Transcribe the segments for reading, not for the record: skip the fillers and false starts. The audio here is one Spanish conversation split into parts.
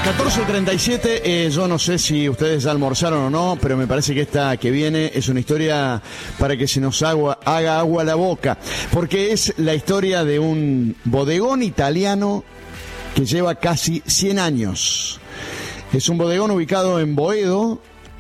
14:37, yo no sé si ustedes ya almorzaron o no, pero me parece que esta que viene es una historia para que se nos haga agua la boca, porque es la historia de un bodegón italiano que lleva casi 100 años. Es un bodegón ubicado en Boedo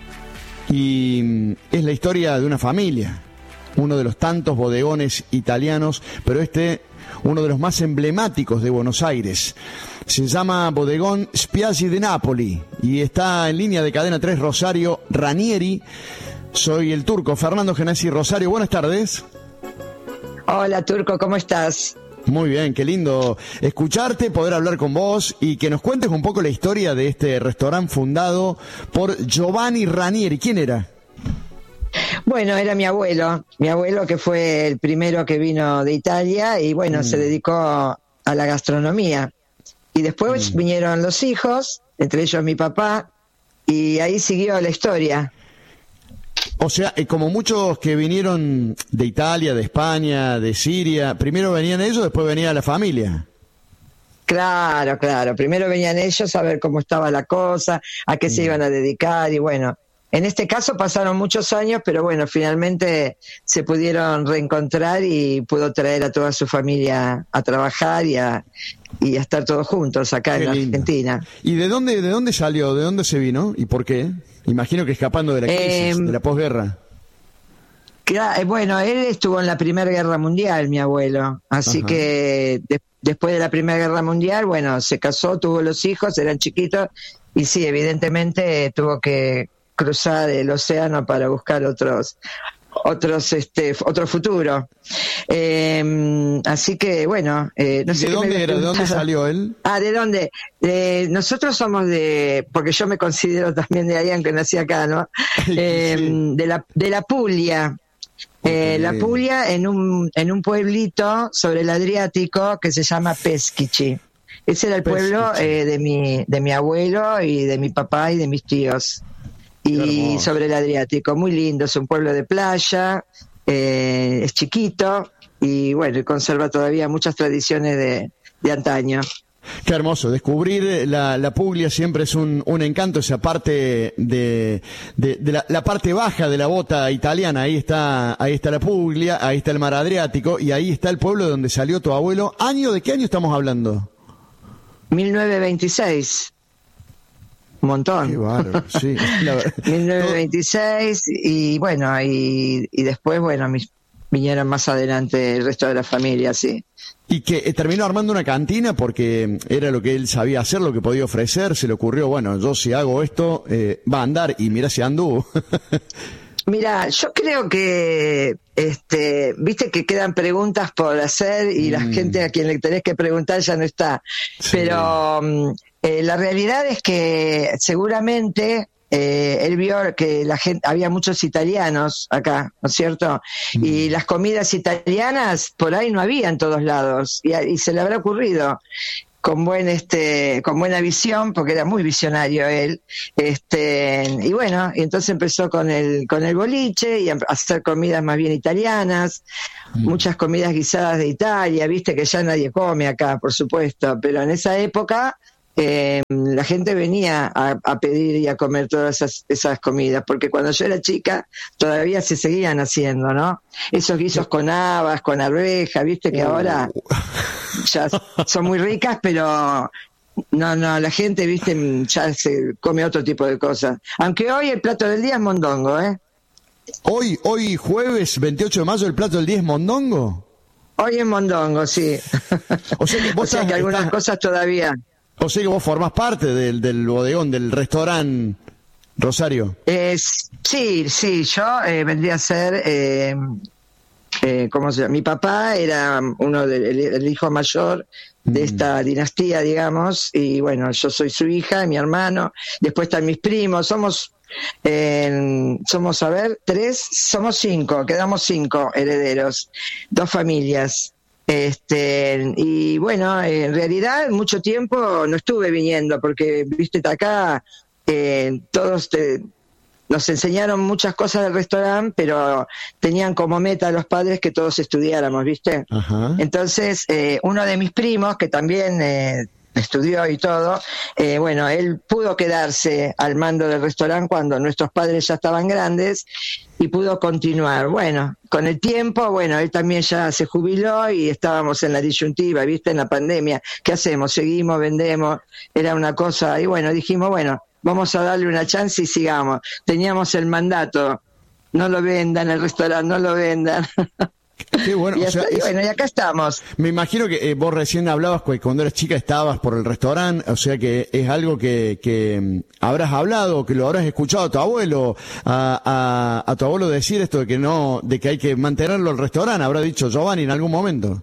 y es la historia de una familia, uno de los tantos bodegones italianos, pero uno de los más emblemáticos de Buenos Aires. Se llama Bodegón Spiaggi de Napoli y está en línea de Cadena 3 Rosario Ranieri. Soy el turco Fernando Genesi. Rosario, buenas tardes. Hola Turco, ¿cómo estás? Muy bien, qué lindo escucharte, poder hablar con vos y que nos cuentes un poco la historia de este restaurante fundado por Giovanni Ranieri. ¿Quién era? Bueno, era mi abuelo que fue el primero que vino de Italia y bueno, se dedicó a la gastronomía. Y después vinieron los hijos, entre ellos mi papá, y ahí siguió la historia. O sea, como muchos que vinieron de Italia, de España, de Siria, primero venían ellos, después venía la familia. Claro, primero venían ellos a ver cómo estaba la cosa, a qué se iban a dedicar y bueno. En este caso pasaron muchos años, pero bueno, finalmente se pudieron reencontrar y pudo traer a toda su familia a trabajar y a estar todos juntos acá en Argentina. ¿Y de dónde salió? ¿De dónde se vino? ¿Y por qué? Imagino que escapando de la crisis, de la posguerra. Bueno, él estuvo en la Primera Guerra Mundial, mi abuelo. Así que después de la Primera Guerra Mundial, bueno, se casó, tuvo los hijos, eran chiquitos. Y sí, evidentemente tuvo que cruzar el océano para buscar otro futuro. Así que bueno, no sé. ¿De dónde era? ¿De dónde salió él? ¿De dónde? Nosotros somos porque yo me considero también de ahí, aunque nací acá, ¿no? Sí. De la Puglia. La Puglia en un pueblito sobre el Adriático que se llama Peschici. Ese era el pueblo de mi abuelo y de mi papá y de mis tíos. Y sobre el Adriático, muy lindo, es un pueblo de playa, es chiquito y bueno, conserva todavía muchas tradiciones de antaño. Qué hermoso, descubrir la Puglia siempre es un encanto, esa parte de la parte baja de la bota italiana, ahí está la Puglia, ahí está el mar Adriático y ahí está el pueblo de donde salió tu abuelo. ¿De qué año estamos hablando? 1926. Un montón. Qué bárbaro, sí. 1926 y bueno, y después, bueno, vinieron más adelante el resto de la familia, sí. Y que terminó armando una cantina porque era lo que él sabía hacer, lo que podía ofrecer, se le ocurrió, bueno, yo si hago esto, va a andar, y mira si anduvo. Mira, yo creo que, viste que quedan preguntas por hacer y la gente a quien le tenés que preguntar ya no está. Sí. Pero la realidad es que seguramente él vio que la gente, había muchos italianos acá, ¿no es cierto? Y las comidas italianas por ahí no había en todos lados y se le habrá ocurrido. Con buena visión, porque era muy visionario él, y bueno, y entonces empezó con el boliche y a hacer comidas más bien italianas, muchas comidas guisadas de Italia, viste que ya nadie come acá, por supuesto, pero en esa época la gente venía a pedir y a comer todas esas comidas, porque cuando yo era chica todavía se seguían haciendo, ¿no? Esos guisos con habas, con arveja, viste que ahora ya son muy ricas, pero no, la gente, viste, ya se come otro tipo de cosas. Aunque hoy el plato del día es mondongo, ¿eh? Hoy jueves 28 de mayo el plato del día es mondongo. Hoy es mondongo, sí. O sea que algunas cosas todavía. O sea que vos formás parte del bodegón, del restaurante, Rosario. Sí, yo vendría a ser, ¿cómo se llama? Mi papá era el hijo mayor de esta dinastía, digamos, y bueno, yo soy su hija, y mi hermano, después están mis primos, somos 5, quedamos 5 herederos, 2 familias. Y bueno, en realidad mucho tiempo no estuve viniendo porque, viste, acá todos nos enseñaron muchas cosas del restaurante, pero tenían como meta los padres que todos estudiáramos, viste. Ajá. Entonces, uno de mis primos, que también estudió y todo, bueno, él pudo quedarse al mando del restaurante cuando nuestros padres ya estaban grandes y pudo continuar. Bueno, con el tiempo, bueno, él también ya se jubiló y estábamos en la disyuntiva, ¿viste? En la pandemia, ¿qué hacemos? ¿Seguimos? ¿Vendemos? Era una cosa, y bueno, dijimos, bueno, vamos a darle una chance y sigamos. Teníamos el mandato, no lo vendan el restaurante, no lo vendan. Qué bueno, y bueno, y acá estamos. Me imagino que vos recién hablabas que cuando eras chica estabas por el restaurante, o sea que es algo que habrás hablado, que lo habrás escuchado a tu abuelo, a tu abuelo decir esto de que no, de que hay que mantenerlo el restaurante, habrá dicho Giovanni en algún momento.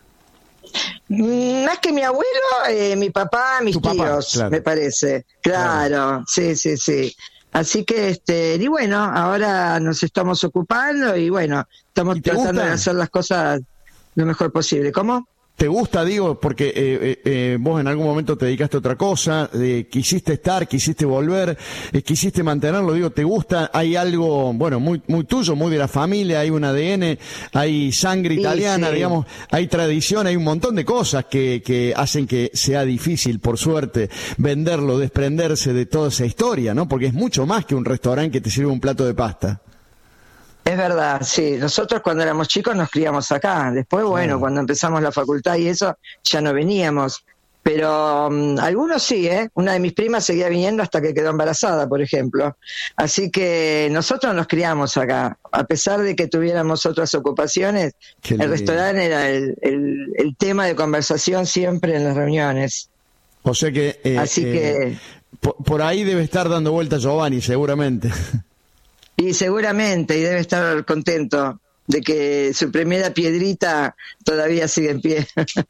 Más que mi abuelo, mi papá, mis tíos, claro. Me parece. Claro, sí. Así que, y bueno, ahora nos estamos ocupando y bueno, estamos tratando de hacer las cosas lo mejor posible. ¿Cómo? ¿Te gusta, digo, porque vos en algún momento te dedicaste a otra cosa, quisiste estar, quisiste volver, quisiste mantenerlo, digo, ¿te gusta? ¿Hay algo, bueno, muy tuyo, muy de la familia, hay un ADN, hay sangre italiana, sí. Digamos, hay tradición, hay un montón de cosas que hacen que sea difícil, por suerte, venderlo, desprenderse de toda esa historia, ¿no? Porque es mucho más que un restaurante que te sirve un plato de pasta. Es verdad, sí. Nosotros cuando éramos chicos nos criamos acá. Después, bueno, cuando empezamos la facultad y eso, ya no veníamos. Pero algunos sí, ¿eh? Una de mis primas seguía viniendo hasta que quedó embarazada, por ejemplo. Así que nosotros nos criamos acá. A pesar de que tuviéramos otras ocupaciones, el restaurante era el tema de conversación siempre en las reuniones. O sea que... Así que... Por ahí debe estar dando vueltas Giovanni, seguramente. Y seguramente, y debe estar contento de que su primera piedrita todavía sigue en pie.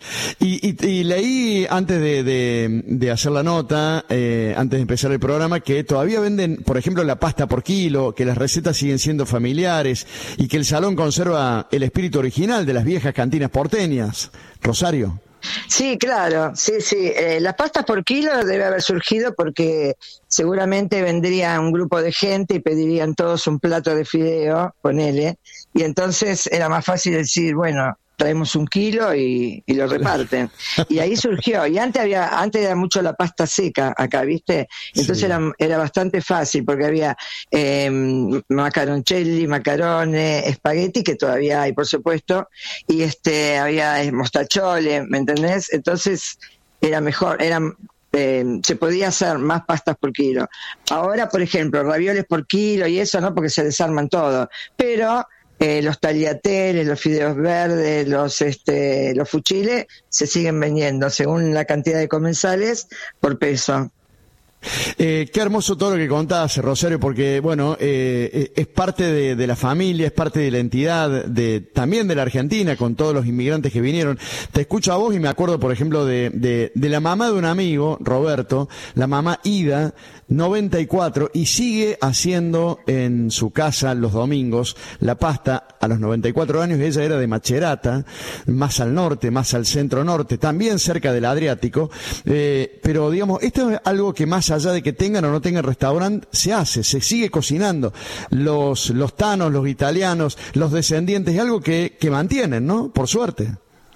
Y leí antes de hacer la nota, antes de empezar el programa, que todavía venden, por ejemplo, la pasta por kilo, que las recetas siguen siendo familiares y que el salón conserva el espíritu original de las viejas cantinas porteñas. Rosario. Sí, claro, sí. Las pastas por kilo debe haber surgido porque seguramente vendría un grupo de gente y pedirían todos un plato de fideo, ponele, y entonces era más fácil decir, bueno, traemos 1 kilo y lo reparten. Y ahí surgió, y antes era mucho la pasta seca acá, ¿viste? Entonces sí. Era bastante fácil porque había macaroncelli, macarones, espagueti, que todavía hay, por supuesto, y había mostachole, ¿me entendés? Entonces era mejor, se podía hacer más pastas por kilo. Ahora, por ejemplo, ravioles por kilo y eso, ¿no? Porque se desarman todo, pero... los tagliatelles, los fideos verdes, los fuchiles se siguen vendiendo según la cantidad de comensales por peso. Qué hermoso todo lo que contás, Rosario, porque bueno, es parte de la familia, es parte de la entidad, también de la Argentina, con todos los inmigrantes que vinieron. Te escucho a vos y me acuerdo, por ejemplo, de la mamá de un amigo, Roberto, la mamá Ida, 94, y sigue haciendo en su casa los domingos la pasta a los 94 años. Ella era de Macerata, más al norte, más al centro norte, también cerca del Adriático, pero digamos, esto es algo que más allá de que tengan o no tengan restaurante, se sigue cocinando. Los tanos, los italianos, los descendientes, es algo que mantienen, ¿no? Por suerte.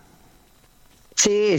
Sí.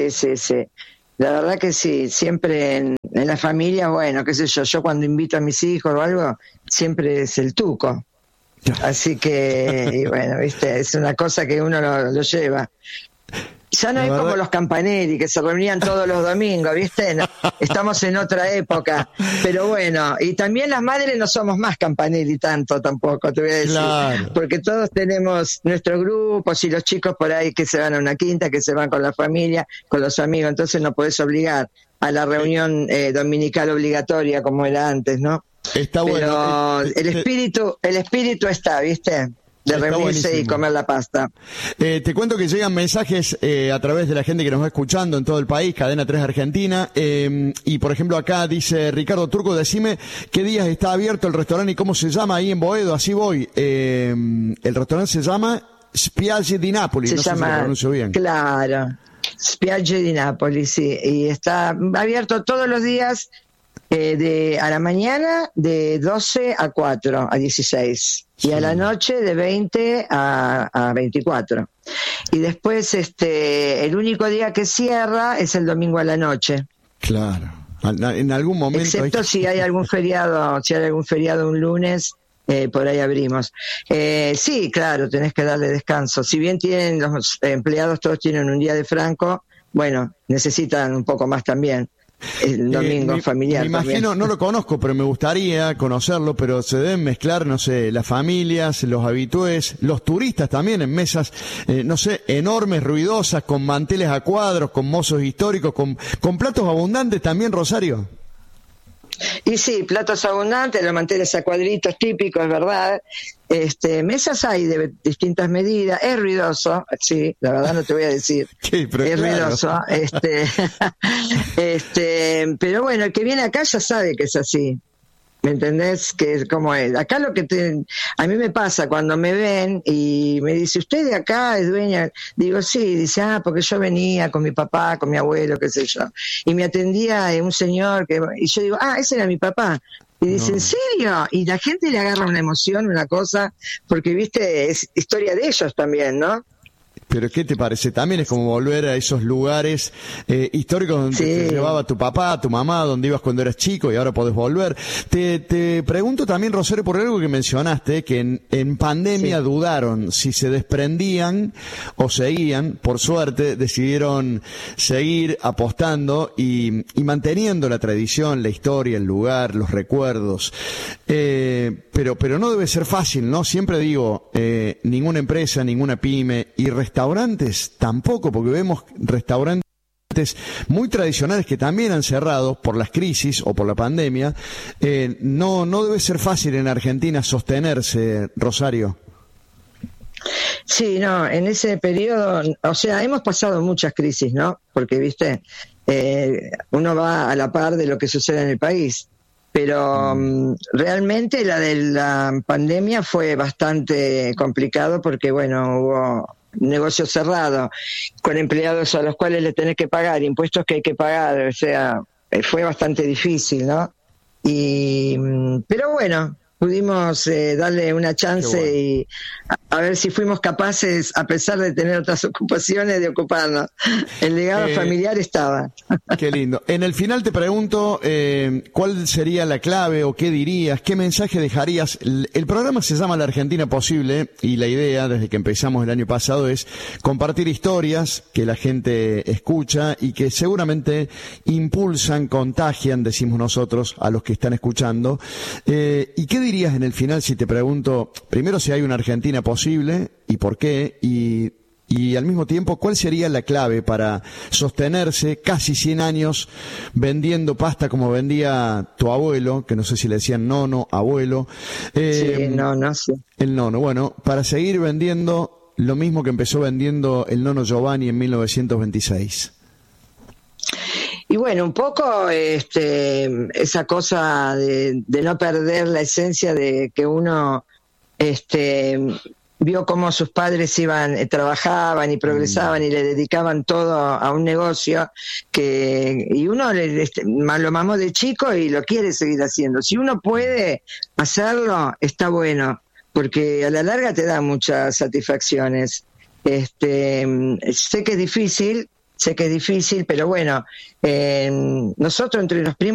La verdad que sí, siempre en la familia, bueno, qué sé yo cuando invito a mis hijos o algo, siempre es el tuco. Así que, y bueno, viste, es una cosa que uno lo lleva. Ya no es como los Campanelli, que se reunían todos los domingos, ¿viste? No, estamos en otra época. Pero bueno, y también las madres no somos más Campanelli tanto tampoco, te voy a decir. Claro. Porque todos tenemos nuestros grupos y los chicos por ahí que se van a una quinta, que se van con la familia, con los amigos. Entonces no podés obligar a la reunión dominical obligatoria como era antes, ¿no? Está bueno. Pero el espíritu está, ¿viste? De reunirse y comer la pasta. Te cuento que llegan mensajes a través de la gente que nos va escuchando en todo el país, Cadena 3 Argentina, y por ejemplo acá dice Ricardo Turco, decime qué días está abierto el restaurante y cómo se llama ahí en Boedo, así voy. El restaurante se llama Spiagge di Napoli, no sé si lo pronuncio bien. Claro, Spiagge di Napoli, sí, y está abierto todos los días A la mañana de 12 a 4, a 16. Sí. Y a la noche de 20 a 24. Y después el único día que cierra es el domingo a la noche. Claro. En algún momento. Excepto si hay algún feriado, un lunes, por ahí abrimos. Sí, claro, tenés que darle descanso. Si bien tienen los empleados, todos tienen un día de franco, bueno, necesitan un poco más también. El domingo familiar. Me imagino, también. No lo conozco, pero me gustaría conocerlo, pero se deben mezclar, no sé, las familias, los habitués, los turistas también en mesas, no sé, enormes, ruidosas, con manteles a cuadros, con mozos históricos, con platos abundantes también, Rosario. Y sí, platos abundantes, los manteles a cuadritos típicos, ¿verdad? Mesas hay de distintas medidas, es ruidoso, sí, la verdad no te voy a decir, sí, pero es claro. Ruidoso, pero bueno, el que viene acá ya sabe que es así. ¿Me entendés? Que es como es. Acá a mí me pasa cuando me ven y me dice, ¿usted de acá es dueña? Digo, sí. Dice, porque yo venía con mi papá, con mi abuelo, qué sé yo. Y me atendía un señor y yo digo, ese era mi papá. Y dice, ¿en serio? Y la gente le agarra una emoción, una cosa, porque, viste, es historia de ellos también, ¿no? Pero ¿qué te parece? También es como volver a esos lugares históricos donde te llevaba tu papá, tu mamá, donde ibas cuando eras chico y ahora podés volver. Te pregunto también, Rosario, por algo que mencionaste, que en pandemia dudaron si se desprendían o seguían. Por suerte decidieron seguir apostando y manteniendo la tradición, la historia, el lugar, los recuerdos. Pero no debe ser fácil, ¿no? Siempre digo, ninguna empresa, ninguna pyme y restaurantes tampoco, porque vemos restaurantes muy tradicionales que también han cerrado por las crisis o por la pandemia. No debe ser fácil en Argentina sostenerse, Rosario. Sí, no, en ese periodo, o sea, hemos pasado muchas crisis, ¿no? Porque, viste, uno va a la par de lo que sucede en el país. Pero realmente la de la pandemia fue bastante complicado porque, bueno, hubo negocio cerrado, con empleados a los cuales le tenés que pagar, impuestos que hay que pagar, o sea, fue bastante difícil, ¿no? Pero bueno, pudimos darle una chance bueno. Y a ver si fuimos capaces, a pesar de tener otras ocupaciones, de ocuparnos. El legado familiar estaba. Qué lindo. En el final te pregunto, ¿cuál sería la clave o qué dirías, qué mensaje dejarías? El programa se llama La Argentina Posible y la idea, desde que empezamos el año pasado, es compartir historias que la gente escucha y que seguramente impulsan, contagian, decimos nosotros, a los que están escuchando. ¿Y qué dirías en el final si te pregunto, primero, si hay una Argentina posible y por qué, y al mismo tiempo, cuál sería la clave para sostenerse casi 100 años vendiendo pasta como vendía tu abuelo, que no sé si le decían nono, abuelo? Sí, nono, sí. El nono, bueno, para seguir vendiendo lo mismo que empezó vendiendo el nono Giovanni en 1926. Y bueno, un poco esa cosa de no perder la esencia de que uno vio cómo sus padres trabajaban y progresaban y le dedicaban todo a un negocio y uno lo mamó de chico y lo quiere seguir haciendo. Si uno puede hacerlo, está bueno, porque a la larga te da muchas satisfacciones. Sé que es difícil, pero bueno, nosotros entre los primos